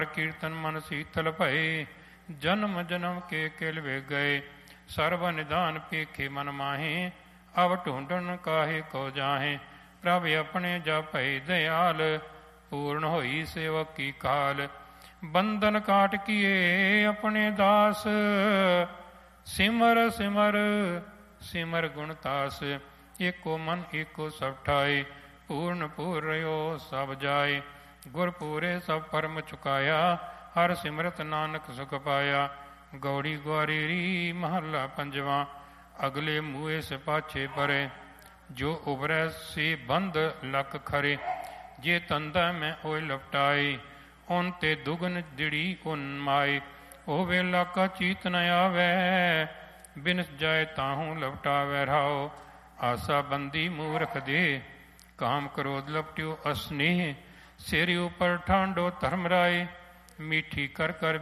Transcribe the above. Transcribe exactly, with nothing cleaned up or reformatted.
ਕੀਰਤਨ ਮਨ ਸੀਤਲ ਭਏ, ਜਨਮ ਜਨਮ ਕੇ ਕਿਲ ਵੇ ਗਏ। ਸਰਬ ਨਿਦਾਨ ਪੇਖੇ ਮਨ ਮਾਹੇ, ਅਵ ਢੂੰਡਣ ਕਾਹੇ ਕੋ ਜਾਹੇ। ਪ੍ਰਭ ਆਪਣੇ ਜਪੈ ਦਇਆਲ, ਪੂਰਨ ਹੋਈ ਸੇਵਕ ਕੀ ਕਾਲ। ਬੰਧਨ ਕਾਟ ਕੀਏ ਆਪਣੇ ਦਾਸ, ਸਿਮਰ ਸਿਮਰ ਸਿਮਰ ਗੁਣਤਾਸ। ਏਕੋ ਮਨ ਏਕੋ ਸਭ ਠਾਏ, ਪੂਰਨ ਪੂਰ ਰਿਓ ਸਭ ਜਾਏ। ਗੁਰ ਪੂਰੇ ਸਭ ਪਰਮ ਚੁਕਾਇਆ, ਹਰ ਸਿਮਰਤ ਨਾਨਕ ਸੁਖ ਪਾਇਆ। ਗੌੜੀ ਗੁਆਰੀ ਮਹੱਲਾ ਪੰਜਵਾਂ। ਅਗਲੇ ਮੂਏ ਸਿਪਾਛੇ ਪਰੇ, ਜੋ ਉਬਰੈ ਸੇ ਬੰਧ ਲੱਕ ਖਰੇ। ਜੇ ਤੰਦਾ ਮੈਂ ਓਏ ਲਪਟਾਏ, ਉਨ ਤੇ ਦੁਗਨ ਦਿੜੀ ਉਨ ਮਾਏ। ਉਹ ਵੇਲਾ ਕਾ ਚੀਤ ਨ ਆਵੈ, ਬਿਨ ਜਾਏ ਤਾਹੂੰ ਲਪਟਾਵੈ ਰਾਓ। ਆਸਾ ਬੰਦੀ ਮੂਰਖ ਦੇ, ਕਾਮ ਕ੍ਰੋਧ ਲਪਟਿਓ ਅਸਨੇਹ। ਸਿਰ ਉਪਰ ਠਾਂਡੋ ਧਰਮ ਰਾਏ, ਮੀਠੀ ਕਰ ਕਰ